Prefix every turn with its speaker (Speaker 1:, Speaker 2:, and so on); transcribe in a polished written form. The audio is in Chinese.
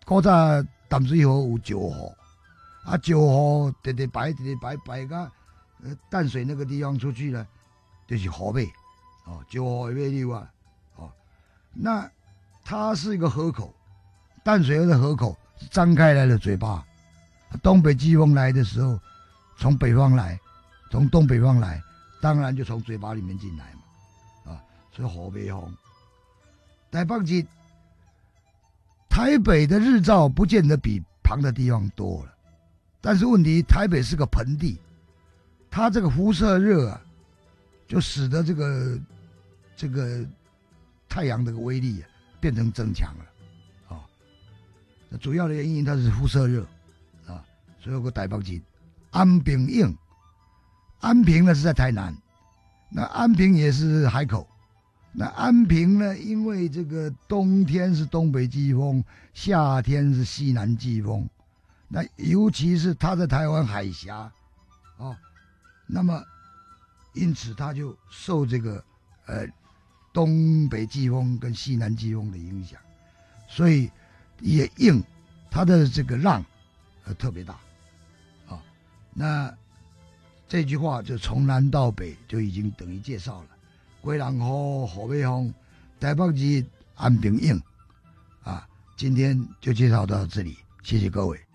Speaker 1: 古早淡水河有石湖，啊石湖直直排到淡水那个地方出去呢，就是河尾，哦，石湖的尾流啊，哦，那它是一个河口，淡水河的河口是张开来的嘴巴，东北季风来的时候，从北方来，从东北方来，当然就从嘴巴里面进来嘛，啊，所以河尾风。台北日，台北的日照不见得比旁的地方多了，但是问题台北是个盆地，它这个辐射热啊，就使得这个太阳的威力啊变成增强了，啊、哦，主要的原因它是辐射热啊，所以有个台北日，安平硬，安平呢是在台南，那安平也是海口。那安平呢？因为这个冬天是东北季风，夏天是西南季风，那尤其是它在台湾海峡，哦，那么因此它就受这个东北季风跟西南季风的影响，所以也硬，它的这个浪特别大，啊、哦，那这句话就从南到北就已经等于介绍了。归人雨，河尾风，台北日安平硬，啊，今天就介绍到这里，谢谢各位。